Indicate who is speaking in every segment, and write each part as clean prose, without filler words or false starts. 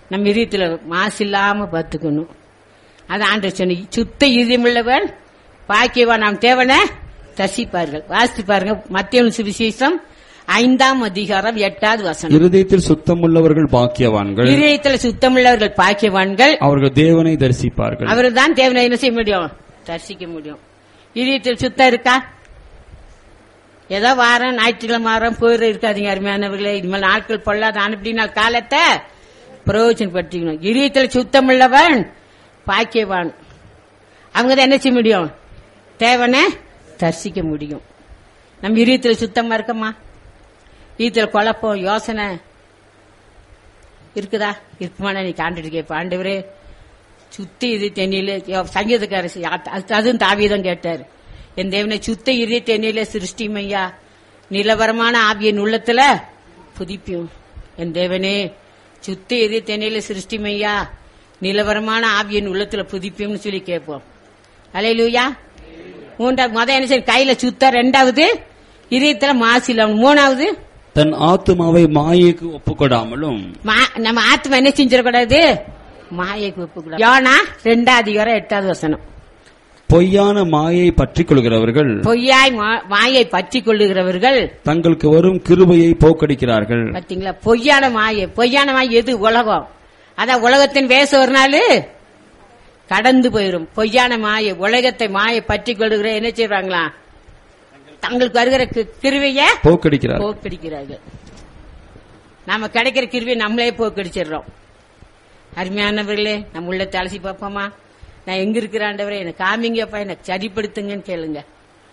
Speaker 1: நம்ம இதயத்துல மாசு இல்லாம பார்த்துக்கணும். அது ஆண்டவர் சொன்ன சுத்த இதயமுள்ளவன் பாக்கியவான். நாம் தேவனை தரிசிப்பார்கள். வாசித்து பாருங்க, மத்தேயு சுவிசேஷம் 5ஆம் அதிகாரம் 8வது வசனம்.
Speaker 2: இருதயத்தில் சுத்தமுள்ளவர்கள் பாக்கியவான்கள்,
Speaker 1: இதயத்தில் சுத்தமுள்ளவர்கள் பாக்கியவான்கள்,
Speaker 2: அவர்கள் தேவனை தரிசிப்பார்கள்.
Speaker 1: அவர்கள் தான் தேவனை என்ன செய்ய முடியும்? தரிசிக்க முடியும். இதயத்தில் சுத்தம் இருக்கா? ஏதோ வாரம் ஞாயிற்றுக்கிழமை வாரம் போயிட இருக்காதீங்க அருமையானவர்களே. இனிமேல் நாட்கள் பொல்லாத அனுப்பினால் காலத்தை பிரயோஜனப்படுத்திக்கணும். இதயத்தில் சுத்தமுள்ளவன் பாக்கியவான். அவங்க தான் என்ன செய்ய முடியும்? தேவனை தரிசிக்க முடியும். நம்ம இதயத்தில் சுத்தமா இருக்கமா? இதயத்தில் குழப்பம் யோசனை இருக்குதா? இருக்குமானா நீ ஆண்டுட்டு கேட்ப, ஆண்டவரே சுத்தி இது தென்னில சங்கீதக்கார அதுவும் தாவீதும் கேட்டாரு, என் தேவனை சுத்த இதய தென்னில சிருஷ்டிமையா, நிலவரமான ஆவியின் உள்ளத்துல புதிப்பியும். என் தேவனே சுத்த இதய தென்னில சிருஷ்டிமையா, நிலவரமான ஆவியின் உள்ளத்துல புதிப்பியும் சொல்லி கேட்போம். அல்லேலூயா. மூன்றாவது என்ன செய்ய? கையில சுத்த. ரெண்டாவது இதயத்துல மாசில. மூணாவது
Speaker 2: தன் ஆத்துமாவை மாயைக்கு ஒப்புக்கொடாமலும்.
Speaker 1: நம்ம ஆத்மா என்ன செஞ்சிடக்கூடாது? மாயைக்கு ஒப்புக்கூடாது. யோனா 2ஆம் அதிகாரம் 8வது வசனம்.
Speaker 2: பொய்யான மாயை பற்றிக் கொள்கிறவர்கள்,
Speaker 1: பொய்யாய் மாயை பற்றிக் கொள்ளுகிறவர்கள்
Speaker 2: தங்களுக்கு வரும் கிருபையை போக்கடிக்கிறார்கள்.
Speaker 1: பாத்தீங்களா? பொய்யான மாயை. பொய்யான மாயை எது? உலகம். அதான் உலகத்தின் வேச ஒரு நாள் கடந்து போயிரும். பொய்யான மாயை, உலகத்தை மாயை பற்றிக் கொள்ளுகிற என்ன செய்வாங்களா? தங்களுக்கு வருகிற கிருபைய போக்கடிக்கிறார்கள். நாம கிடைக்கிற கிருபையை நம்மளே போக்கடிச்சிடறோம். அருமையானவர்களே, நம்ம உள்ளத்தை அலசி பார்ப்போமா? நான் எங்க இருக்கிற ஆண்டவரே எனக்கு காமிங்கப்பா, எனக்கு சரிப்படுத்துங்கன்னு கேளுங்க.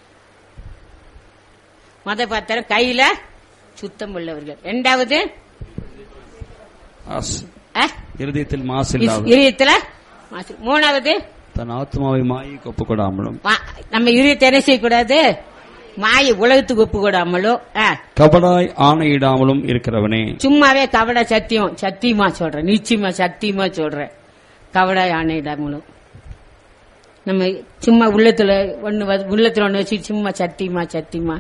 Speaker 1: பார்த்தார கையில சுத்தம் உள்ளவர்கள். இரண்டாவது
Speaker 2: இருதயத்தில் மாசு.
Speaker 1: மூணாவது
Speaker 2: தன் ஆத்மாவை மாயைக்கு ஒப்புக்கொடாமலும்.
Speaker 1: நம்ம இதயத்தை என்ன செய்யக்கூடாது? மாயை உலகத்துக்கு ஒப்புக்கொடாமலும்.
Speaker 2: கபடாய் ஆணையிடாமலும் இருக்கிறவனே.
Speaker 1: சும்மாவே கபடா சத்தியமா சொல்றேன், நிச்சயமா சத்தியமா சொல்றேன். கபடாய் ஆணையிடாமலும். நம்ம சும்மா உள்ளத்துல ஒண்ணு வச்சு சும்மா சத்தியமா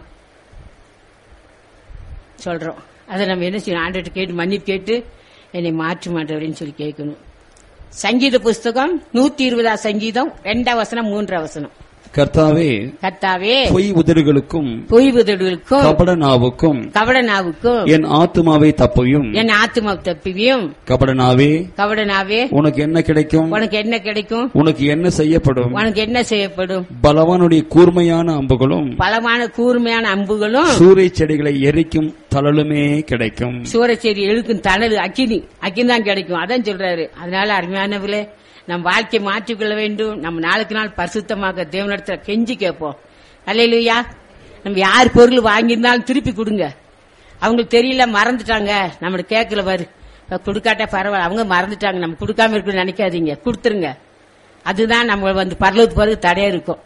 Speaker 1: சொல்றோம். அதை நம்ம என்ன செய்யணும்? ஆண்டவர்கிட்ட கேட்டு மன்னிப்பு கேட்டு என்னை மாற்ற மாட்டவரேன்னு சொல்லி கேட்கணும். சங்கீத புஸ்தகம் 120 சங்கீதம் 2 வசனம் 3 வசனம்.
Speaker 2: கர்த்தாவே பொய் உதடுகளுக்கும் கபட நாவுக்கும்
Speaker 1: என்
Speaker 2: ஆத்துமாவை தப்பையும்
Speaker 1: கபட நாவே
Speaker 2: உனக்கு என்ன கிடைக்கும்? உனக்கு என்ன செய்யப்படும்? பலவானுடைய கூர்மையான அம்புகளும் சூறை செடிகளை எரிக்கும் தழலுமே கிடைக்கும்.
Speaker 1: சூறை செடி எழுக்கும் தணல் அக்கினி தான் கிடைக்கும். அதான் சொல்றாரு. அதனால அருமையானவர்களே, நம் வாழ்க்கை மாற்றிக்கொள்ள வேண்டும். நம்ம நாளுக்கு நாள் பரிசுத்தமாக தேவனிடத்துல கெஞ்சி கேட்போம். அல்லேலூயா. நம்ம யார் பொருள் வாங்கியிருந்தாலும் திருப்பி கொடுங்க. அவங்களுக்கு தெரியல, மறந்துட்டாங்க, நம்ம கேட்கல பாரு, கொடுக்காட்டா பரவாயில்ல, அவங்க மறந்துட்டாங்க, நம்ம கொடுக்காம இருக்குன்னு நினைக்காதீங்க, கொடுத்துருங்க. அதுதான் நம்ம பரலோகத்துக்கு போறது தடையா இருக்கும்.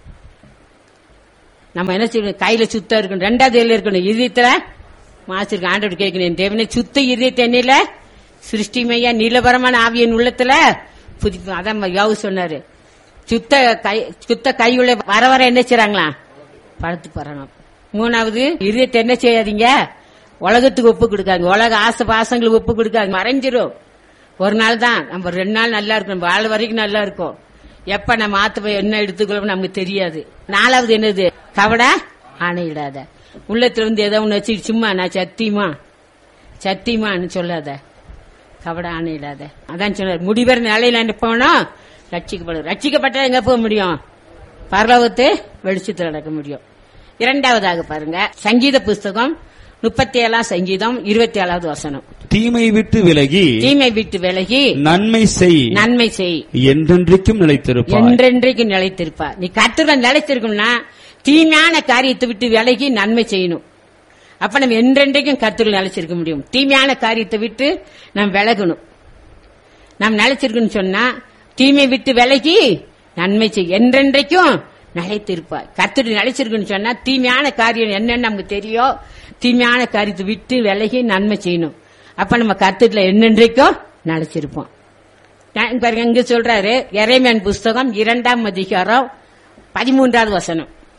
Speaker 1: நம்ம என்ன செய்யணும்? கையில சுத்தம் இருக்கணும். ரெண்டாவது எல்லாம் இருக்கணும். இதயத்துல மாசிருக்கு. ஆண்டோடு கேட்கணும், தேவனே சுத்த இதயத்தை எண்ணில சிருஷ்டிமையா, நீலபரமான ஆவியின் உள்ளத்துல புதிப்பு. அதான் யோவு சொன்னாரு, சுத்த கையுள்ள வர வர என்ன செய்றாங்களா? படுத்து போறாங்க. மூணாவது இதயத்தை என்ன செய்யாதீங்க? உலகத்துக்கு ஒப்பு கொடுக்காங்க. உலக ஆசை பாசங்களுக்கு ஒப்பு கொடுக்காங்க. மறைஞ்சிரும். ஒரு நாள் தான், நம்ம 2 நாள் நல்லா இருக்கும், வாழ வரைக்கும் நல்லா இருக்கும். எப்ப நம்ம ஆத்து என்ன எடுத்துக்கொள்ள நமக்கு தெரியாது. நாலாவது என்னது? கவட ஆணையிடாத. உள்ளத்துல ஏதோ ஒண்ணு வச்சு சும்மா நான் சத்தியமான்னு சொல்லாத. கவட ஆணையிடாத. அதான் சொன்னார், முடிவர நிலையில போனோம் ரட்சிக்கப்பட்ட எங்க போக முடியும்? பரலோகத்து வெளிச்சத்தில் நடக்க முடியும். இரண்டாவதாக பாருங்க, சங்கீத புஸ்தகம் 37 சங்கீதம் 27வது வசனம்.
Speaker 2: தீமை விட்டு விலகி நன்மை செய் என்றென்றைக்கும் நிலைத்திருப்பார்.
Speaker 1: நீ கர்த்தருல நிலைத்திருக்கும்னா தீமையான காரியத்தை விட்டு விலகி நன்மை செய்யணும். அப்ப நம்ம என்றென்றைக்கும் கர்த்தருல நிலைச்சிருக்க முடியும். தீமையான காரியத்தை விட்டு நாம் விலகணும். நாம் நிலைச்சிருக்கணும் சொன்னா தீமை விட்டு விலகி நன்மை செய்ய என்றென்றைக்கும் நிலைத்திருப்பார். கர்த்தர் நிலைச்சிருக்குன்னு சொன்னா தீமையான காரியம் என்னன்னு நமக்கு தெரியும். தீமையான காரியத்தை விட்டு விலகி நன்மை செய்யணும். அப்ப நம்ம கர்த்தர்ல என்னென்றைக்கும் நிலைச்சிருப்போம். பாருங்க, இங்க சொல்றாரு எரேமியா புஸ்தகம் 2ஆம் அதிகாரம் 13வது வசனம்.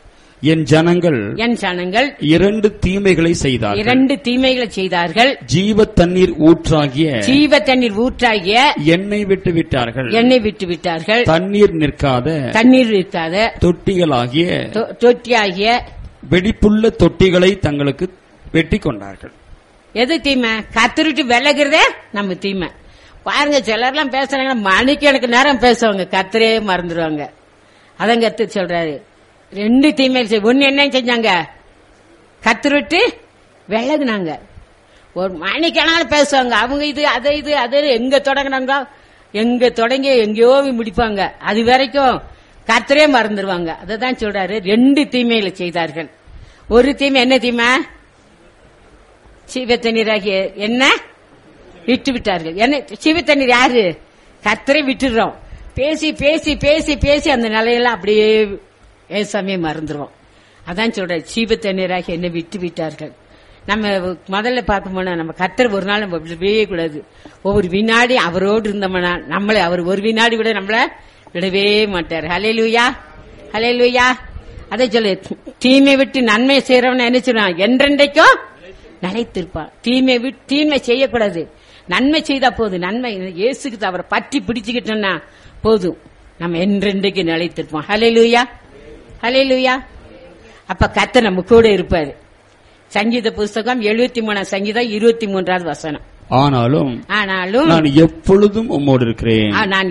Speaker 2: என் ஜனங்கள்
Speaker 1: 2
Speaker 2: தீமைகளை செய்தார்கள். ஜீவ தண்ணீர் ஊற்றாகிய எண்ணெய் விட்டு விட்டார்கள். தண்ணீர் நிற்காத தொட்டியாகிய வெடிப்புள்ள தொட்டிகளை தங்களுக்கு வெட்டி கொண்டார்கள்.
Speaker 1: எது தீமை? கத்தருட்டு விலகிறதே நம்ம தீமை. பாருங்க, சிலர்லாம் பேசுறாங்க, மணிக்கு எனக்கு நேரம் பேசுவாங்க, கத்தரே மறந்துடுவாங்க. அதான் கத்து சொல்றாரு, 2 தீமைகள். ஒன்னு என்ன செஞ்சாங்க? கத்தருட்டு விலகுனாங்க. ஒரு மணிக்கானாலும் பேசுவாங்க, அவங்க இது அது எங்க தொடங்கினாங்க, தொடங்கி எங்கேயோ முடிப்பாங்க. அது வரைக்கும் கர்த்தரே மறந்துடுவாங்க. அததான் சொல்றாரு, 2 தீமைகளை செய்தார்கள். ஒரு தீமை என்ன தீமை? ஜீவ தண்ணீராகிய என்ன விட்டு விட்டார்கள். என்ன ஜீவ தண்ணீர்? யாரு? கர்த்தரை விட்டுடுறோம். பேசி பேசி பேசி பேசி அந்த நிலையெல்லாம் அப்படியே ஏசாமியை மறந்துடுவோம். அதான் சொல்ற, ஜீவ தண்ணீராகிய என்ன விட்டு விட்டார்கள். நம்ம முதல்ல பார்க்கும்போது நம்ம கர்த்தர் ஒரு நாள் நம்ம விடவே கூடாது. ஒவ்வொரு வினாடி அவரோடு இருந்தோம்னா நம்மளை அவர் ஒரு வினாடி விட நம்மள விடவே மாட்டார். ஹல்லேலூயா, ஹல்லேலூயா. அதை சொல்லு, தீமை விட்டு நன்மை செய்யறவன் என்ன சொல்றான்? என்றென்றைக்கும் நிலைத்திருப்பான். தீமை செய்யக்கூடாது, நன்மை செய்தா போதும். நன்மை இயேசுக்கு அவரை பற்றி பிடிச்சுக்கிட்டோம்னா போதும், நம்ம என்றென்றைக்கு நிலைத்திருப்போம். ஹல்லேலூயா, ஹல்லேலூயா. அப்ப கர்த்தர் நம்ம கூட இருப்பாரு. சங்கீத புஸ்தகம் 73 சங்கீதம் 23வது வசனம்.
Speaker 2: ஆனாலும் நான் எப்பொழுதும் உம்மோடு இருக்கிறேன்.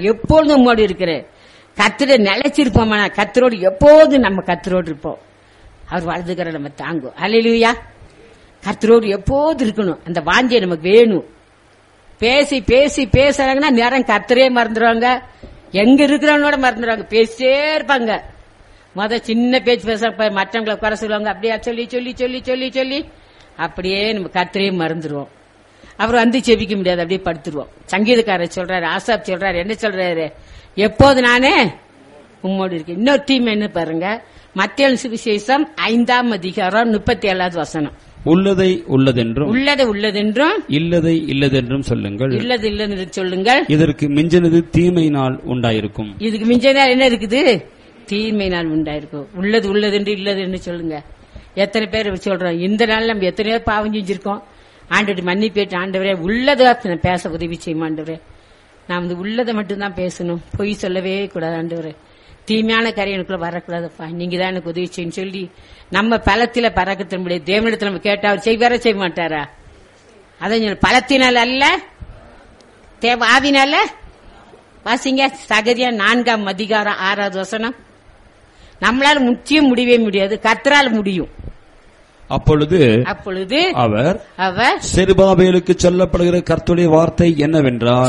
Speaker 1: கர்த்தரை நிலைச்சிருப்போம். கர்த்தரோடு எப்போதும் நம்ம கர்த்தரோடு இருப்போம். அவர் வலதுகரை நம்ம தாங்கும். ஹல்லேலூயா. கர்த்தரோடு எப்போது இருக்கணும், அந்த வாஞ்சை நமக்கு வேணும். பேசி பேசி பேசுறாங்கன்னா நேரம் கர்த்தரே மறந்துடுவாங்க, எங்க இருக்கிறவனோட மறந்துடுவாங்க. பேசிட்டே இருப்பாங்க. சின்ன பேச்சு பேச மற்றவங்களை குறை சொல்லுவாங்க. அப்படியே சொல்லி சொல்லி சொல்லி சொல்லி சொல்லி அப்படியே நம்ம கர்த்தரே மறந்துடுவோம். அப்புறம் செபிக்க முடியாது, அப்படியே படுத்துருவோம். சங்கீதக்காரர் சொல்றாரு, ஆசாப் சொல்றாரு, என்ன சொல்றாரு? எப்போது நானே உம்மோடு இருக்கேன். இன்னொரு தீமை என்ன பாருங்க, மத்தேயு சுவிசேஷம் 5ஆம் அதிகாரம் 37வது வசனம்.
Speaker 2: உள்ளதை உள்ளதென்றும்
Speaker 1: இல்லதை
Speaker 2: இல்லதென்றும் சொல்லுங்கள்.
Speaker 1: சொல்லுங்கள்.
Speaker 2: இதற்கு மிஞ்சினது தீமையினால் உண்டாயிருக்கும்.
Speaker 1: இதுக்கு மிஞ்சினால் என்ன இருக்குது? தீமையினால் உண்டாயிருக்கும். உள்ளதென்று இல்லதென்று சொல்லுங்க. எத்தனை பேர் சொல்றோம்? இந்த நாள் நம்ம எத்தனையோ பாவம் செஞ்சிருக்கோம். ஆண்டவரை மன்னிப்பு கேட்டு, ஆண்டவரே உள்ளதை பேச உதவி செய்யும் ஆண்டவரே. நாம் உள்ளதை மட்டும்தான் பேசணும், பொய் சொல்லவே கூடாது ஆண்டவரே. தீமையான காரியங்களுக்குள்ள வரக்கூடாதுப்பா, நீங்க தான் எனக்கு உதவி செய்யும் சொல்லி நம்ம பலத்தில பறக்கத்தினுடைய தேவனிடத்தில் நம்ம கேட்டா அவர் செய்வாரா செய்ய மாட்டாரா? அதான் பலத்தினால் அல்ல, ஆவினால. வாசிங்க சகரியா 4ஆம் அதிகாரம் 6வது வசனம். நம்மளால முற்றியும் முடியவே முடியாது, கர்த்தரால் முடியும்.
Speaker 2: அப்பொழுது அவர் செருபாபேலுக்கு சொல்லப்படுகிற கர்த்தருடைய வார்த்தை என்னவென்றால்,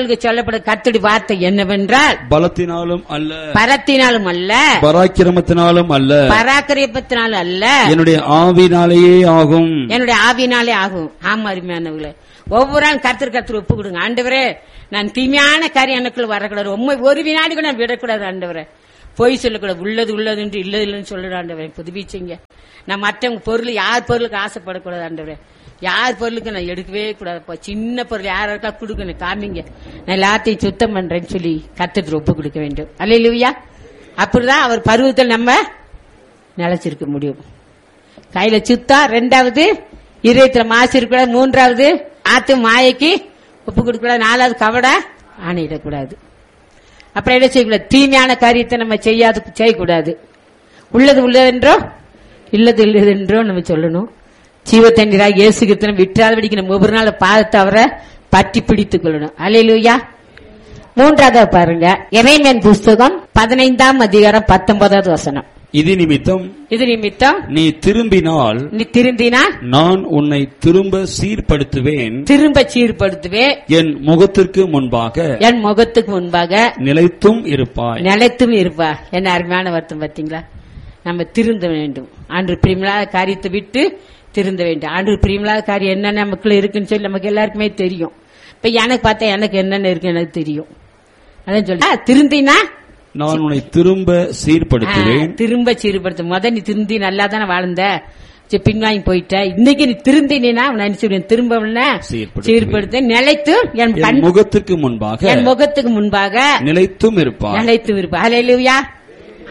Speaker 2: பலத்தினாலும் அல்ல, பராக்கிரமத்தினாலும் அல்ல, என்னுடைய ஆவினாலேயே ஆகும்.
Speaker 1: ஆமா, அருமையானவர்களே, ஒவ்வொரு நாள் கர்த்தர் ஒப்பு கொடுங்க. ஆண்டவரே, நான் தீமையான காரியம் எனக்குள்ள வரக்கூடாது, ஒரு வினாடி கூட நான் விடக்கூடாது ஆண்டவரே. பொய் சொல்லக்கூடாது, உள்ளது என்று இல்லன்னு சொல்லுற ஆண்டவரே, புதுப்பிச்சீங்க. நான் மற்றவங்க பொருள், யார் பொருளுக்கு ஆசைப்படக்கூடாது ஆண்டவரே. யார் பொருளுக்கு நான் எடுக்கவே கூடாது. சின்ன பொருள் யாருக்கா கொடுக்கணும், காமிங்க, நான் எல்லாத்தையும் சுத்தம் பண்றேன்னு சொல்லி கர்த்தருக்கு ஒப்பு கொடுக்க வேண்டும். அல்லேலூயா. அப்படிதான் அவர் பருவத்தில் நம்ம நிலைச்சிருக்க முடியும். கையில சுத்தா, 2வது இதயத்துல மாசு இருக்கக்கூடாது, 3வது ஆத்து மாயைக்கு ஒப்பு கொடுக்கக்கூடாது, 4வது கவட ஆணையிடக்கூடாது. அப்புறம் என்ன செய்யக்கூடாது? தீமையான காரியத்தை நம்ம செய்யக்கூடாது. உள்ளதென்றோ இல்லதென்றோ நம்ம சொல்லணும். ஜீவ தண்ணீராக இயேசு கிறிஸ்துவை விட்டுறாதபடிக்கு நம்ம ஒவ்வொரு நாள் பாதத்தை அவரை பற்றி பிடித்துக் கொள்ளணும். அல்லேலூயா. 3வது பாருங்க, எரேமியா புஸ்தகம் 15ஆம் அதிகாரம் 19வது வசனம்.
Speaker 2: இது நிமித்தம் நீ திரும்பினால் நான் உன்னை திரும்ப சீர்படுத்துவேன், என் முகத்திற்கு முன்பாக நிலைத்தும் இருப்பாய்.
Speaker 1: என்ன அருமையான வருத்தம் பார்த்தீங்களா? நம்ம திருந்த வேண்டும். ஆண்டு பிரியமில்லாத காரியத்தை விட்டு திருந்த வேண்டும். ஆண்டு பிரியமில்லாத காரியம் என்னென்ன நமக்குள்ள இருக்குன்னு சொல்லி நமக்கு எல்லாருக்குமே தெரியும். இப்ப எனக்கு பார்த்தா எனக்கு என்னென்ன இருக்கு எனக்கு தெரியும். அதான் சொல்லி திருந்தினா
Speaker 2: நான் உன்னை திரும்ப சீர்படுத்துவேன்.
Speaker 1: நீ திருந்தி நல்லா தானே வாழ்ந்த, பின்வாங்கி போயிட்ட. இன்னைக்கு நீ திருந்தினா திரும்ப சீர்படுத்த நிலைத்து என் முகத்துக்கு முன்பாக நிலைத்தும் இருப்பா. அல்லேலூயா.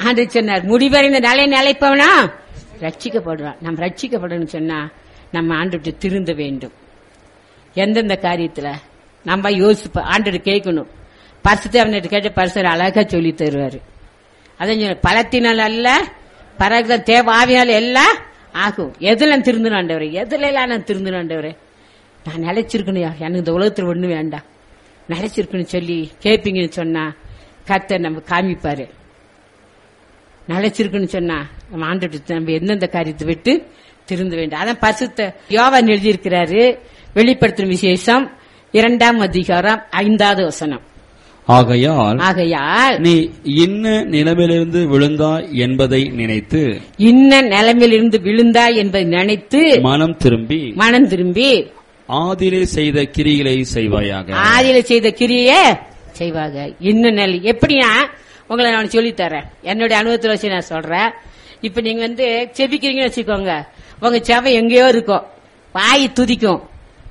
Speaker 1: ஆண்டவர் சொன்னார், முடிவடைந்த நிலை நிலைப்பவனா ரட்சிக்கப்படுவான். நம்ம ரட்சிக்கப்படணும் சொன்னா நம்ம ஆண்டவர்கிட்ட திருந்த வேண்டும். எந்தெந்த காரியத்துல நம்ம யோசிப்ப ஆண்டவர் கேட்கணும். பரிசுத்த அவன்கிட்ட கேட்ட பரிசுத்தர் அழகா சொல்லி தருவாரு. அதான் பலத்தினால் அல்ல, பரக தேவாவியால் எல்லாம் ஆகும். எதுல திருந்தணும் ஆண்டவரே, எதுல எல்லாம் நான் திருந்தணும் ஆண்டவரே, நான் நிலைச்சிருக்கணும், எனக்கு இந்த உலகத்துல ஒண்ணு வேண்டாம், நிலைச்சிருக்கணும் சொல்லி கேட்பீங்கன்னு சொன்னா கர்த்தர் நம்ம காமிப்பாரு. நிலைச்சிருக்குன்னு சொன்னா நம்ம ஆண்டவர்கிட்ட நம்ம எந்தெந்த காரியத்தை விட்டு திருந்த வேண்டும். அதான் பரிசுத்த யோவான் எழுதியிருக்கிறாரு, வெளிப்படுத்தும் விசேஷம் 2ஆம் அதிகாரம் 5வது வசனம்.
Speaker 2: ஆகையால் நீ இன்ன நிலைமையிலிருந்து விழுந்தாய் என்பதை நினைத்து,
Speaker 1: இன்ன நிலைமையிலிருந்து விழுந்தாய் என்பதை நினைத்து
Speaker 2: மனம் திரும்பி ஆதியிலே செய்த கிரிகளை செய்வாயாக.
Speaker 1: ஆதியிலே செய்த கிரியை செய்வாங்க. இன்னும் நிலை எப்படின்னா உங்களை நான் சொல்லித்தரேன், என்னுடைய அனுபவத்தில் வச்சு நான் சொல்றேன். இப்ப நீங்க செபிக்கிறீங்கன்னு வச்சுக்கோங்க, உங்க செவம் எங்கேயோ இருக்கும், வாய் துதிக்கும்,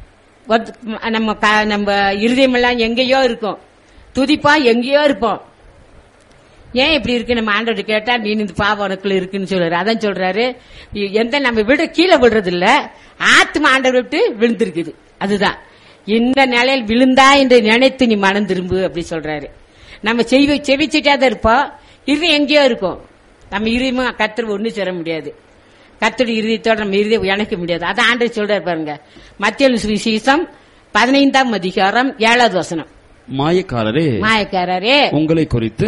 Speaker 1: நம்ம இருதயம் எல்லாம் எங்கேயோ இருக்கும், துதிப்பா எங்கேயோ இருப்போம். ஏன் இப்படி இருக்கு நம்ம ஆண்டவர்கிட்ட கேட்டா, நீ இந்த பாவம் உனக்குள்ள இருக்குன்னு சொல்றாரு. அதான் சொல்றாரு, எந்த நம்ம விட கீழே விடுறது இல்ல, ஆத்மா ஆண்டவர் விட்டு விழுந்திருக்குது. அதுதான் இந்த நிலையில் விழுந்தா என்று நினைத்து நீ மனம் திரும்பு அப்படி சொல்றாரு. நம்ம செவிச்சுட்டாதான் இருப்போம், இருதயம் எங்கேயோ இருக்கும். நம்ம இருதயமும் கர்த்தர் ஒண்ணு சேர முடியாது, கர்த்தருடைய இருதயத்தோட நம்ம இருதயம் இணைக்க முடியாது. அதான் ஆண்டவர் சொல்றாரு பாருங்க, மத்தேயு சுவிசேஷம் 15ஆம் அதிகாரம் 7வது வசனம்.
Speaker 2: மாயக்காரரே உங்களை குறித்து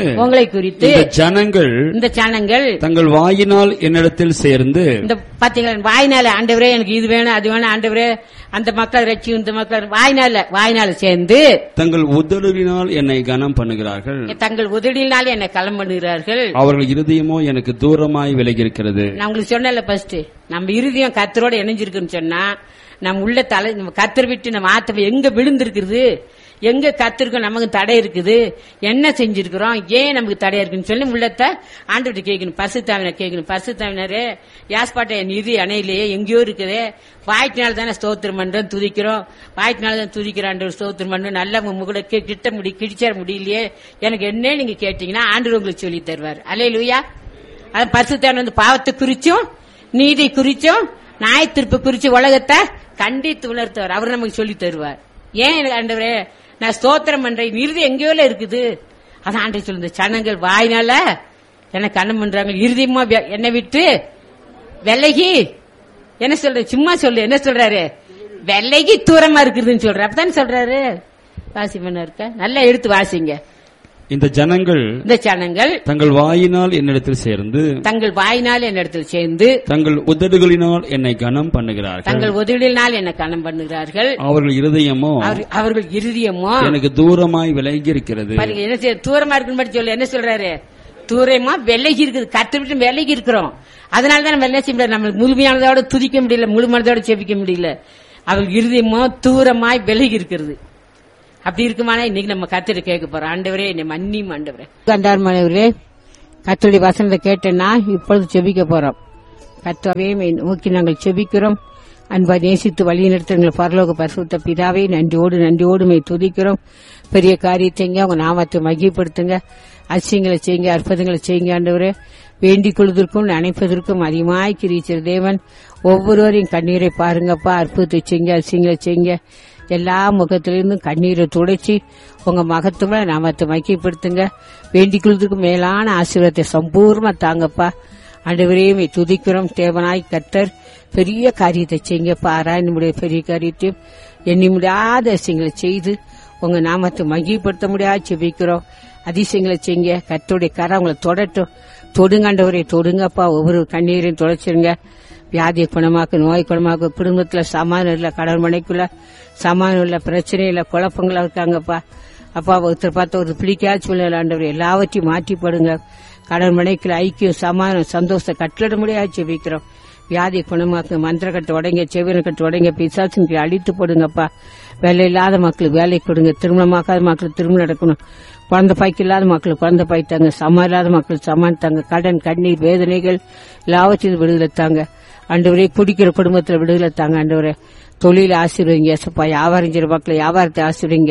Speaker 1: இந்த ஜனங்கள்
Speaker 2: தங்கள் வாயினால் என்னிடத்தில் சேர்ந்து,
Speaker 1: இந்த பாத்தீங்களா, வாயினால ஆண்டவரே எனக்கு இது வேணும் அது வேணும் ஆண்டவரே, அந்த மக்கள் ரட்சி, இந்த மக்கள் வாயினால சேர்ந்து
Speaker 2: தங்கள் உதடுகளினால் என்னை கனம் பண்ணுகிறார்கள்,
Speaker 1: தங்கள் உதடியினால் என்னை கலம் பண்ணுகிறார்கள்,
Speaker 2: அவர்கள் இருதயமோ எனக்கு தூரமாய் விலகி இருக்கிறது.
Speaker 1: நான் உங்களுக்கு சொன்னல ஃபர்ஸ்ட், நம்ம இருதயம் கர்த்தரோட இணைஞ்சிருக்குன்னு சொன்னா நம்ம உள்ள நம்ம கர்த்தர் விட்டு நம்ம ஆத்மா எங்க விழுந்திருக்குது, எங்க கத்திருக்கோம், நமக்கு தடை இருக்குது, என்ன செஞ்சிருக்கிறோம், ஏன் நமக்கு தடையா இருக்குன்னு சொல்லி உள்ளத்தை ஆண்டவர்கிட்ட கேட்கணும். பரிசுத்தாவினர் கேட்கணும், பரிசுத்தாவினரே யாஸ்பாட்டை என் இது அணையிலேயே எங்கேயோ இருக்குது, வாய்ட்டினால தானே ஸ்தோத்திரம் பண்றோம் துதிக்கிறோம், வாய்ட்டினால தான் துதிக்கிறான் ஸ்தோத்திரம் பண்றோம், நல்லா கூட கிடிச்சேர முடியலையே, எனக்கு என்ன நீங்க கேட்டீங்கன்னா ஆண்டவர் உங்களுக்கு சொல்லி தருவார். அல்லேலூயா. அது பரிசுத்தாவினர் பாவத்தை குறிச்சும் நீதி குறிச்சும் நியாயத்தீர்ப்பு குறிச்சு உலகத்தை கண்டித்து உணர்த்துவார். அவர் நமக்கு சொல்லி தருவார். ஏன் ஆண்டவரே நான் ஸ்தோத்திரம் பண்றேன், இருதயம் எங்கேயோ இருக்குது. அதான் ஆண்டவர் சொல்லுங்க, ஜனங்கள் வாயினால எனக்கு கண்ணம் பண்றாங்க, இருதயமா என்னை விட்டு விலகி, என்ன சொல்ற சும்மா சொல்லு, என்ன சொல்றாரு, விலகி தூரமா இருக்குதுன்னு சொல்ற. அப்பதானே சொல்றாரு. வாசி பண்ண இருக்க நல்லா எடுத்து வாசிங்க.
Speaker 2: இந்த ஜனங்கள்
Speaker 1: தங்கள்
Speaker 2: வாயினால் என்னிடத்தில் சேர்ந்து தங்கள் உதடுகளினால் என்னை கனம் பண்ணுகிறார்கள், அவர்கள் இருதயமோ எனக்கு தூரமாய் விலகி இருக்கிறது.
Speaker 1: தூரமா இருக்குன்னு சொல்லு, என்ன சொல்றாரு, தூரமா விலகி இருக்குது, கற்றுவிட்டு விலகி இருக்கிறோம். அதனாலதான் நம்ம என்ன செய்ய முடியாது, நம்ம முழுமையானதோட துதிக்க முடியல, முழுமையானதோட செபிக்க முடியல. அவர்கள் இருதயமோ தூரமாய் விலகி இருக்கிறது. அப்படி இருக்குமானா இன்னைக்கு நம்ம கர்த்தரை கேட்க போறோம், ஆண்டவரே என்னை மன்னியும் ஆண்டவரே. கண்டார்மானவரே, கர்த்தருடைய வசனத்தை கேட்டேன்னா இப்பொழுது செபிக்க போறோம். கர்த்தாவே நோக்கி நாங்கள் செபிக்கிறோம். அன்பா நேசித்து வழி நடத்துங்கள் பரலோக பரிசுத்த பிதாவே, நன்றியோடு துதிக்கிறோம். பெரிய காரியத்தைங்க உங்க நாமத்தை மகிழ்படுத்துங்க, அதிசயங்களை செய்யுங்க, அற்புதங்களை செய்யுங்க ஆண்டவரே. வேண்டிக் கொள்வதற்கும் நினைப்பதற்கும் அதிகமாய் கிரிச்சிற தேவன், ஒவ்வொருவரையும் கண்ணீரை பாருங்கப்பா, அற்புதத்தை செய்யுங்க, அதிசயங்களை செய்யுங்க. எல்லா முகத்திலிருந்தும் கண்ணீரை துடைச்சி உங்க மகத்துவ நாமத்தை மகிமைப்படுத்துங்க. வேண்டிக் கொள்வதற்கு மேலான ஆசீர்வாதத்தை சம்பூர்ணமா தாங்கப்பா. ஆண்டவரே துதிக்கிறோம். தேவனாய் கர்த்தர் பெரிய காரியத்தை செய்யுங்கப்பா. ஆராய்ச்சியுடைய பெரிய காரியத்தையும் எண்ணி முடியாத விஷயங்களை செய்து உங்க நாமத்தை மகிமைப்படுத்த முடியாது செபிக்கிறோம். அதிசயங்களை செய்யுங்க. கர்த்தருடைய கரை உங்களை தொடுங்காண்டவரை தொடுங்கப்பா. ஒவ்வொரு கண்ணீரையும் துடைச்சிருங்க. வியாதியை குணமாக்கு, நோய் குணமாக்கு, குடும்பத்துல சமாதானம் இல்ல, கடன் மனைக்குள்ள சமாதானம் இல்ல, பிரச்சனை இல்ல, குழப்பங்களா இருக்காங்கப்பா. அப்பா ஒருத்தர் பார்த்த ஒரு பிடிக்காத சூழ்நிலை ஆண்டவர் எல்லாவற்றையும் மாற்றிப்படுங்க. கடன் மனைக்குள்ள ஐக்கியம், சமாதானம், சந்தோஷத்தை கட்டளை முடியாது ஜெபிக்கிறோம். வியாதியை குணமாக்கு, மந்திர கட்டு உடைங்க, செவின கட்டு உடைங்க, பிசாசுக்கு அழித்து போடுங்கப்பா. வேலை இல்லாத மக்களுக்கு வேலை கொடுங்க, திருமணமாக்காத மக்களுக்கு திருமணம் நடக்கணும், குழந்தை பாய்க்கு இல்லாத மக்களுக்கு குழந்தை பாய்த்தாங்க, சமா இல்லாத மக்களுக்கு சமாளித்தாங்க, கடன் கண்ணீர் வேதனைகள் எல்லாவற்றையும் விடுதலை தாங்க ஆண்டவரே. குடிக்கிற குடும்பத்துல விடுதலை தாங்க ஆண்டவரே. தொழில ஆசீர்வதிங்க ஏசப்பா. வியாபாரம் செய்யற மக்களை வியாபாரத்தை ஆசீர்வதிங்க.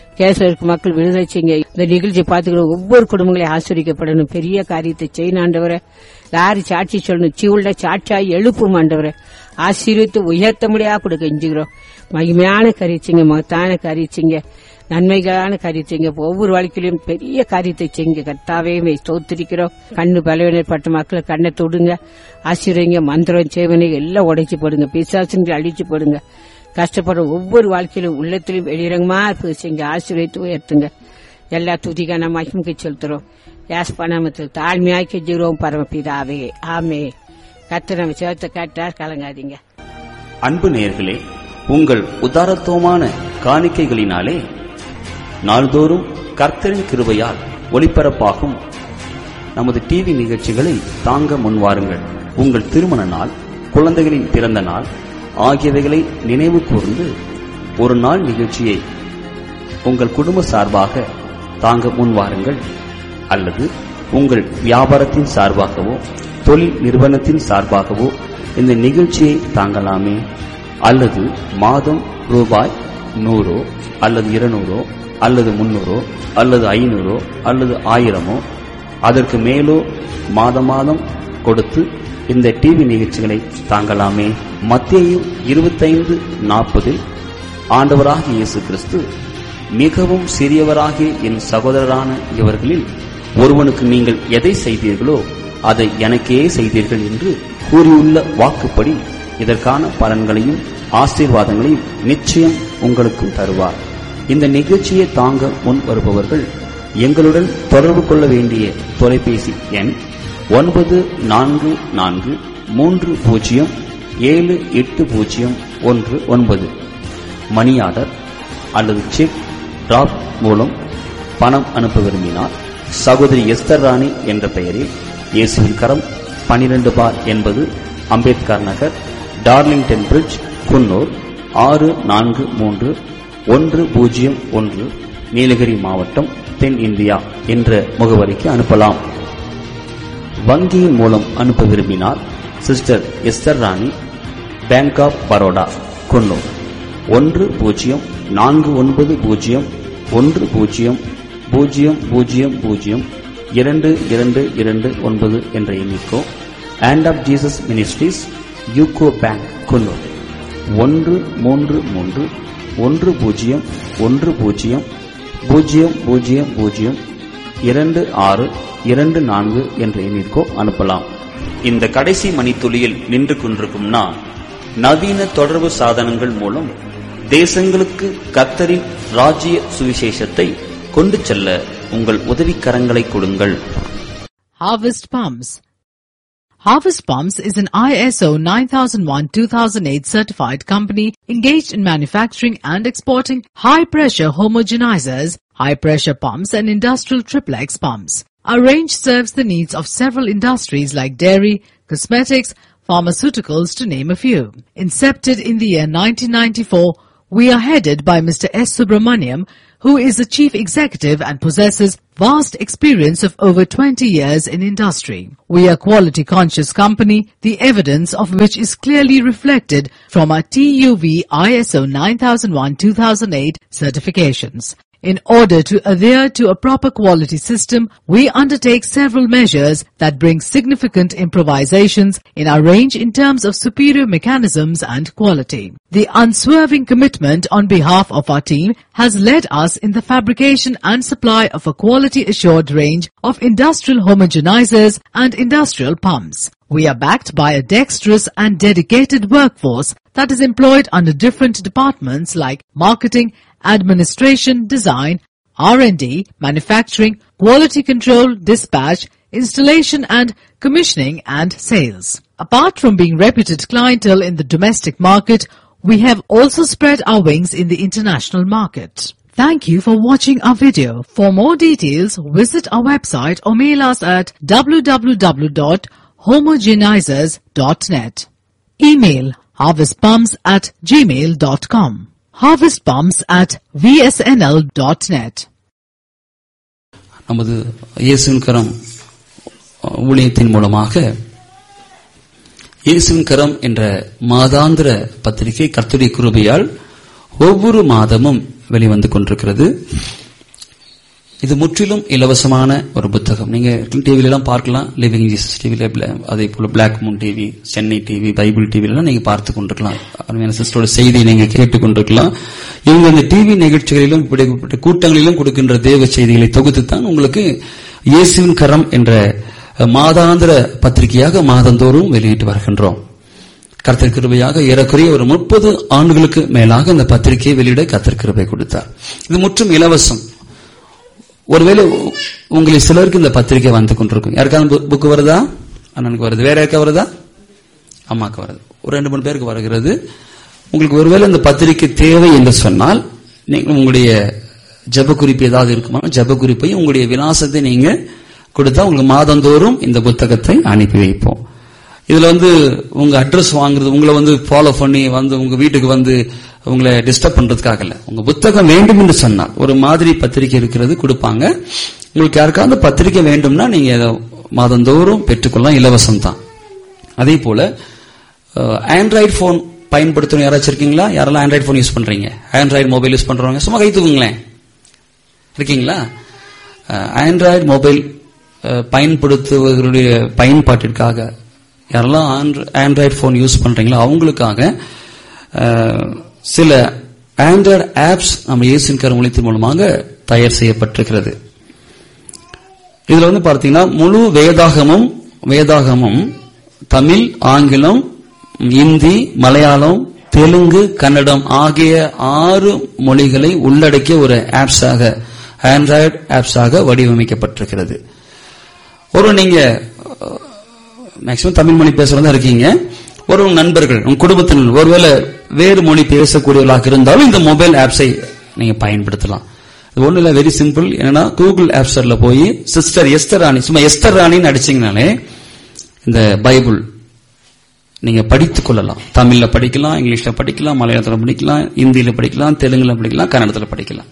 Speaker 1: கேஸ்ல இருக்க மக்கள் விடுதலை செய்யுங்க. இந்த நிகழ்ச்சியை பார்த்துக்கிற ஒவ்வொரு குடும்பங்களையும் ஆசீர்வதிக்கப்படணும். பெரிய காரியத்தை செய்யணும் ஆண்டவரே. யாரு சாட்சி சொல்லணும், சீவுள்ள சாட்சியாய் எழுப்பும் ஆண்டவரே. ஆசீர்வித்து உயர்த்த முடியா கொடுக்க எஞ்சுகிறோம். மகிமையான காரியச்சிங்க, மகத்தான காரியச்சிங்க, நன்மைகளான காரியச்சிங்க. ஒவ்வொரு வாழ்க்கையிலும் பெரிய காரியத்தை செய்யுங்க கர்த்தாவே. ஸ்தோத்திரிக்கிறோம். கண்ணு பலவீனப்பட்ட மக்களை கண்ணை தொடுங்க, ஆசீர்வதிங்க. மந்திரம் சேவனை எல்லாம் உடைச்சு போடுங்க, பிசாசுங்களை அழிச்சு போடுங்க. கஷ்டப்படுற ஒவ்வொரு வாழ்க்கையிலும் உள்ளத்திலும் வெளியிறங்கமா செய்யுங்க, ஆசீர்வதித்து உயர்த்துங்க. எல்லா துதிக்கான மகிமைக்கு செலுத்துறோம். யாஸ்பனாமத்தில் தாழ்மையாக்கி ஜீரோம் பரமபிதாவே, ஆமே. கர்த்தர் நம்ம சேர்த்த கேட்டார், கலங்காதீங்க.
Speaker 2: அன்பு நேயர்களே, உங்கள் உதாரத்துவமான காணிக்கைகளினாலே நாள்தோறும் கர்த்தரின் கிருபையால் ஒளிபரப்பாகும் நமது டிவி நிகழ்ச்சிகளை தாங்க முன்வாருங்கள். உங்கள் திருமண நாள், குழந்தைகளின் பிறந்த நாள் ஆகியவைகளை நினைவு கூர்ந்து ஒரு நாள் நிகழ்ச்சியை உங்கள் குடும்ப சார்பாக தாங்க முன்வாருங்கள். அல்லது உங்கள் வியாபாரத்தின் சார்பாகவோ தொழில் நிறுவனத்தின் சார்பாகவோ இந்த நிகழ்ச்சியை தாங்கலாமே. அல்லது மாதம் ரூபாய் 100 அல்லது 200 அல்லது 300 அல்லது 500 அல்லது 1000 அதற்கு மேலோ மாதம் மாதம் கொடுத்து இந்த டிவி நிகழ்ச்சிகளை தாங்கலாமே. மத்தேயு 25:40 ஆண்டவராகிய இயேசு கிறிஸ்து, மிகவும் சிறியவராகிய என் சகோதரரான இவர்களில் ஒருவனுக்கு நீங்கள் எதை செய்தீர்களோ அதை எனக்கே செய்தீர்கள் என்று கூறியுள்ள வாக்குப்படி இதற்கான பலன்களையும் ஆசீர்வாதங்களையும் நிச்சயம் உங்களுக்கு தருவார். இந்த நிகழ்ச்சியை தாங்க முன் வருபவர்கள் எங்களுடன் தொடர்பு கொள்ள வேண்டிய தொலைபேசி எண் 9440780119. மணி ஆர்டர் அல்லது செக் டிராப் மூலம் பணம் அனுப்ப விரும்பினார் சகோதரி எஸ்தர் ராணி என்ற பெயரில் இயேசுவின் கரம் 12/80 அம்பேத்கர் நகர், டார்லிங்டன் பிரிட்ஜ், குன்னூர் 643101, நீலகிரி மாவட்டம், தென் இந்தியா என்ற முகவரிக்கு அனுப்பலாம். வங்கியின் மூலம் அனுப்ப விரும்பினார் sister Esther Rani, bank of Baroda, Coonoor 1004000229 என்ற எண்ணிக்கோ, and half Jesus ministries, UCO bank, Coonoor 13310002624 என்ற எண்ணிற்கோ அனுப்பலாம். இந்த கடைசி மணித்துளியில் நின்று கொண்டிருக்கும் நான், நவீன தொடர்பு சாதனங்கள் மூலம் தேசங்களுக்கு கர்த்தரின் ராஜ்ய சுவிசேஷத்தை கொண்டு செல்ல உங்கள் உதவிக்கரங்களை கொடுங்கள்.
Speaker 3: Harvest Palms. Harvest Palms is an ISO 9001-2008 certified company engaged in manufacturing and exporting high-pressure homogenizers, high-pressure pumps and industrial triplex pumps. Our range serves the needs of several industries like dairy, cosmetics, pharmaceuticals to name a few. Incepted in the year 1994, we are headed by Mr. S. Subramaniam, who is the chief executive and possesses vast experience of over 20 years in industry. We are a quality conscious company, the evidence of which is clearly reflected from our TUV ISO 9001-2008 certifications. In order to adhere to a proper quality system, we undertake several measures that bring significant improvisations in our range in terms of superior mechanisms and quality. The unswerving commitment on behalf of our team has led us in the fabrication and supply of a quality-assured range of industrial homogenizers and industrial pumps. We are backed by a dexterous and dedicated workforce that is employed under different departments like marketing, administration, design, R&D, manufacturing, quality control, dispatch, installation and commissioning and sales. Apart from being reputed clientele in the domestic market, we have also spread our wings in the international market. Thank you for watching our video. For more details, visit our website or mail us at www.homogenizers.net. Email harvestpumps@gmail.com. harvestpumps@vsnl.net.
Speaker 2: நமது இயேசுவின் கரம் ஊழியத்தின் மூலமாக இயேசுவின் கரம் என்ற மாதாந்திர பத்திரிகை கர்த்தருடைய கிருபையால்
Speaker 4: ஒவ்வொரு மாதமும் வெளிவந்து கொண்டிருக்கிறது. இது முற்றிலும் இலவசமான ஒரு புத்தகம். நீங்க டிவில எல்லாம் பார்க்கலாம், லிவிங் ஜீசஸ் டிவில, அதே போல black Moon TV, Chennai TV, Bible டிவில எல்லாம் நீங்க பார்த்து கொண்டிருக்கலாம். அருமையான சிஸ்டரோட செய்தியை நீங்க கேட்டுக் கொண்டிருக்கலாம். இவங்க இந்த டிவி நிகழ்ச்சிகளிலும் இப்படிப்பட்ட கூட்டங்களிலும் கொடுக்கின்ற தேவ செய்திகளை தொகுத்துத்தான் உங்களுக்கு இயேசுவின் கரம் என்ற மாதாந்திர பத்திரிகையாக மாதந்தோறும் வெளியிட்டு வருகின்றோம். கர்த்தர் கிருபையாக ஏறக்குறைய ஒரு 30 ஆண்டுகளுக்கு மேலாக இந்த பத்திரிகையை வெளியிட கர்த்தர் கிருபை கொடுத்தார். இது முற்றும் இலவசம். ஒருவேளை உங்களுக்கு சிலருக்கு இந்த பத்திரிகை வந்து கொண்டிருக்கும். யாருக்காவது புக்கு வருதா? அண்ணனுக்கு வருது. வேற யாருக்கா வருதா? அம்மாக்கு வருது. ஒரு 2-3 பேருக்கு வருகிறது. உங்களுக்கு ஒருவேளை இந்த பத்திரிகை தேவை என்று சொன்னால், நீங்கள் உங்களுடைய ஜெப குறிப்பு ஏதாவது இருக்குமா, ஜெப குறிப்பையும் உங்களுடைய விலாசத்தை நீங்க கொடுத்தா உங்களுக்கு மாதந்தோறும் இந்த புத்தகத்தை அனுப்பி வைப்போம். இதுல உங்க அட்ரஸ் வாங்குறது, உங்களை ஃபாலோ பண்ணி உங்க வீட்டுக்கு உங்களை டிஸ்டர்ப் பண்றதுக்காக இல்ல. உங்க புத்தகம் வேண்டும் என்று சொன்னால் ஒரு மாதிரி பத்திரிகை இருக்கிறது கொடுப்பாங்க. உங்களுக்கு யாருக்காவது பத்திரிகை வேண்டும்னா நீங்க மாதந்தோறும் பெற்றுக்கொள்ளலாம், இலவசம் தான். அதே போல ஆண்ட்ராய்டு போன் பயன்படுத்தணும் யாராச்சும் இருக்கீங்களா? யாரெல்லாம் ஆண்ட்ராய்டு போன் யூஸ் பண்றீங்க? ஆண்ட்ராய்டு மொபைல் யூஸ் பண்றவங்க சும்மா கை தூக்குங்களேன். இருக்கீங்களா? ஆண்ட்ராய்டு மொபைல் பயன்படுத்துவதற்குரிய பயன்பாட்டிற்காக யாரெல்லாம் ஆண்ட்ராய்டு போன் யூஸ் பண்றீங்களோ அவங்களுக்காக சில ஆண்ட்ராய்டு ஆப்ஸ் நம்ம இயேசுவின் கரம் ஊழியத்தின் மூலமாக தயார் செய்யப்பட்டிருக்கிறது. இதுல பார்த்தீங்கன்னா முழு வேதாகமும் தமிழ், ஆங்கிலம், இந்தி, மலையாளம், தெலுங்கு, கன்னடம் ஆகிய 6 மொழிகளை உள்ளடக்கிய ஒரு ஆப்ஸாக, ஆண்ட்ராய்டு ஆப்ஸாக வடிவமைக்கப்பட்டிருக்கிறது. நீங்க மேக்சிமம் தமிழ் மொழி பேசுறதா இருக்கீங்க. ஒரு நண்பர்கள், உங்க குடும்பத்தினர் ஒருவேளை வேறு மொழி பேசக்கூடியவர்களாக இருந்தாலும் இந்த மொபைல் ஆப்ஸை நீங்க பயன்படுத்தலாம். இது ஒண்ணு இல்ல, வெரி சிம்பிள். என்னன்னா கூகுள் ஆப் ஸ்டோர்ல போய் சிஸ்டர் எஸ்தர் ராணி, சும்மா எஸ்தர் ராணின்னு அடிச்சீங்கனாலே இந்த பைபிள் நீங்க படித்துக் கொள்ளலாம். தமிழ்ல படிக்கலாம், இங்கிலீஷ்ல படிக்கலாம், மலையாளத்துல படிக்கலாம், இந்தியில படிக்கலாம், தெலுங்குல படிக்கலாம், கன்னடத்துல படிக்கலாம்.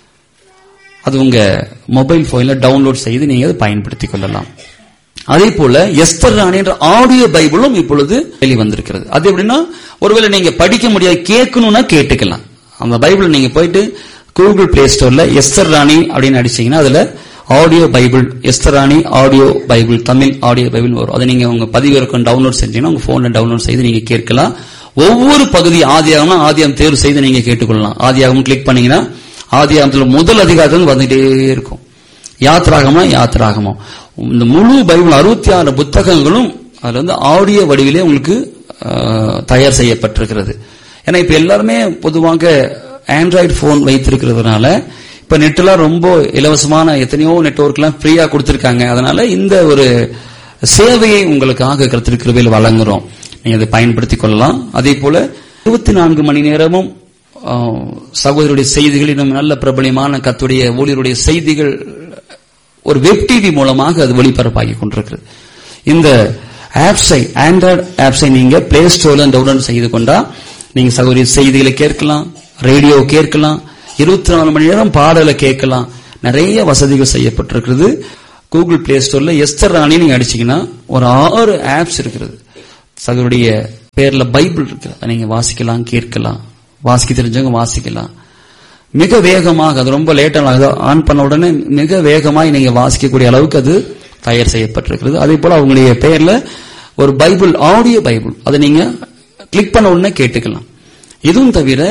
Speaker 4: அது உங்க மொபைல் போன்ல டவுன்லோட் செய்து நீங்க அதை பயன்படுத்திக் கொள்ளலாம். அதே போல எஸ்தர் ராணி என்ற ஆடியோ பைபிளும் இப்பொழுது வெளிவந்திருக்கிறது. அது எப்படின்னா, ஒருவேளை நீங்க படிக்க முடியாது, கேட்கணும்னா கேட்டுக்கலாம். அந்த பைபிள் நீங்க போயிட்டு கூகுள் பிளே ஸ்டோர்ல எஸ்தர் ராணி அப்படின்னு அடிச்சீங்கன்னா அதுல ஆடியோ பைபிள், எஸ்தர் ராணி audio Bible, Tamil audio Bible வரும். அதை நீங்க உங்க பதிவிறக்கம் டவுன்லோட் செஞ்சீங்கன்னா உங்க போன்ல டவுன்லோட் செய்து நீங்க கேட்கலாம். ஒவ்வொரு பகுதி ஆதியாகம்னா ஆதியாகம் தேர்வு செய்து நீங்க கேட்டுக்கொள்ளலாம். ஆதியாகம் கிளிக் பண்ணீங்கன்னா ஆதியாகத்துல முதல் அதிகாரத்தில் வந்துட்டே இருக்கும். யாத்ராகமா யாத்ராகமோ இந்த முழு பைபிள் 66 புத்தகங்களும் அதுல ஆடியோ வடிவிலே உங்களுக்கு தயார் செய்யப்பட்டிருக்கிறது. ஏன்னா இப்ப எல்லாருமே பொதுவாக ஆண்ட்ராய்டு போன் வைத்திருக்கிறதுனால இப்ப நெட்லாம் ரொம்ப இலவசமான எத்தனையோ நெட்வொர்க் எல்லாம் ஃப்ரீயா கொடுத்திருக்காங்க. அதனால இந்த ஒரு சேவையை உங்களுக்காக கர்த்தர் கிருபையில் வழங்குறோம். நீங்க அதை பயன்படுத்திக் கொள்ளலாம். அதே போல 24 மணி நேரமும் சகோதரருடைய செய்திகள், இன்னும் நல்ல பிரபலியமான கர்த்தருடைய ஊழியருடைய செய்திகள் ஒரு வெப் டிவி மூலமாக அது ஒளிபரப்பாகி கொண்டிருக்கிறது. இந்த ஆப்ஸை, ஆண்ட்ராய்டு ஆப்ஸை நீங்க பிளே ஸ்டோர்ல டவுன்லோட் செய்து கொண்டா நீங்க சகோதரி செய்திகளை கேட்கலாம், ரேடியோ கேட்கலாம், 24 மணி நேரம் பாடலை கேட்கலாம். நிறைய வசதிகள் செய்யப்பட்டிருக்கிறது. கூகுள் பிளே ஸ்டோர்ல எஸ்தர் ராணி நீங்க அடிச்சீங்கன்னா ஒரு 6 ஆப்ஸ் இருக்கிறது. சகோதரிய பேர்ல பைபிள் இருக்கு, அதை நீங்க வாசிக்கலாம், கேட்கலாம். வாசிக்க தெரிஞ்சவங்க வாசிக்கலாம். மிக வேகமாக, அது ரொம்ப லேட்டாக ஆன் பண்ண உடனே மிக வேகமாக நீங்க வாசிக்கக்கூடிய அளவுக்கு அது தயார் செய்யப்பட்டிருக்கிறது. அதே போல அவங்களுடைய பெயர்ல ஒரு பைபிள், ஆடியோ பைபிள், அதை நீங்க கிளிக் பண்ண உடனே கேட்டுக்கலாம். இதுவும் தவிர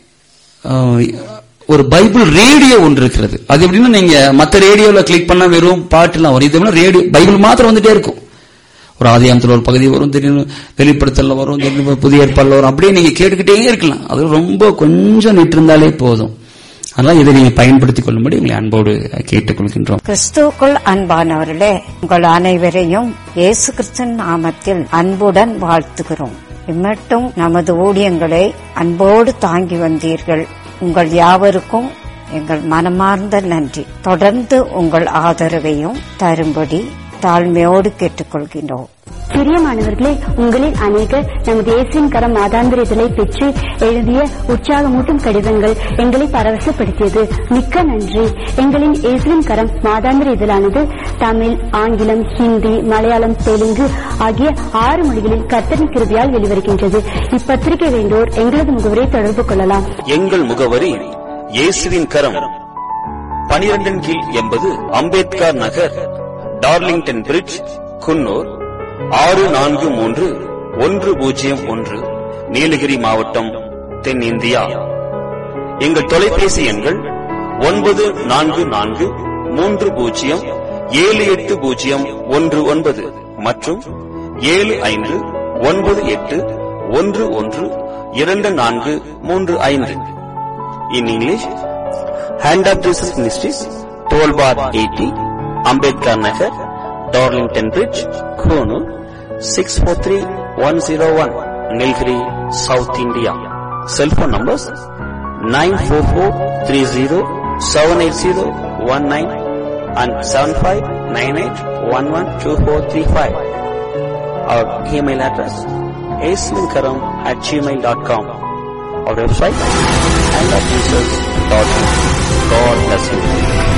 Speaker 4: ஒரு பைபிள் ரேடியோ ஒன்று இருக்கிறது. அது எப்படின்னா, நீங்க மற்ற ரேடியோல கிளிக் பண்ண வெறும் பாட்டுலாம் வரும். இது ரேடியோ பைபிள் மாத்திரம் வந்துட்டே இருக்கும். ஒரு ஆதியாகமத்தில் ஒரு பகுதி வரும், திடீர்னு வெளிப்படுத்தல வரும், திடீர்னு புதிய ஏற்பாடுல வரும். அப்படியே நீங்க கேட்டுக்கிட்டே இருக்கலாம். அது ரொம்ப கொஞ்சம் நிட்டு இருந்தாலே போதும். அதனால இதை நீங்க பயன்படுத்திக் கொள்ளும்படி உங்களை அன்போடு கேட்டுக்கொள்கின்றோம்.
Speaker 5: கிறிஸ்துவுக்குள் அன்பானவர்களே, உங்கள் அனைவரையும் இயேசு கிறிஸ்துவின் நாமத்தில் அன்புடன் வாழ்த்துகிறோம். இம்மட்டும் நமது ஊழியங்களை அன்போடு தாங்கி வந்தீர்கள். உங்கள் யாவருக்கும் எங்கள் மனமார்ந்த நன்றி. தொடர்ந்து உங்கள் ஆதரவையும் தரும்படி தாழ்மையோடு கேட்டுக்கொள்கின்றோம்.
Speaker 6: பிரியமானவர்களே, உங்களில் அநேகர் நமது இயேசுவின் கரம் மாதாந்திர இதழை பெற்று எழுதிய உற்சாகமூட்டும் கடிதங்கள் எங்களை பரவசப்படுத்தியது. மிக்க நன்றி. எங்களின் இயேசுவின் கரம் மாதாந்திர இதழானது தமிழ், ஆங்கிலம், ஹிந்தி, மலையாளம், தெலுங்கு ஆகிய 6 மொழிகளில் கர்த்தரின் கிருபையால் வெளிவருகின்றது. இப்பத்திரிகை வேண்டோர் எங்களது முகவரை தொடர்பு கொள்ளலாம்.
Speaker 2: எங்கள் முகவரி இயேசுவின் கரம், 12 கீழ் 80 அம்பேத்கர் நகர், டார்லிங்டன் பிரிட்ஜ், குன்னூர் 643101, நீலகிரி மாவட்டம், தென்னிந்தியா. எங்கள் தொலைபேசி எண்கள் 9430780119 மற்றும் 7598112435. In English, Hand of Jesus Ministries, 12 bar 80, Ambedkar Nagar, Darlington Bridge, Konoor, 643101, Nilgiri, South India. Cell phone numbers 944307801 and 7598112435. Our email address aislinkaram@gmail.com. Our website handofjesus.com. God bless you.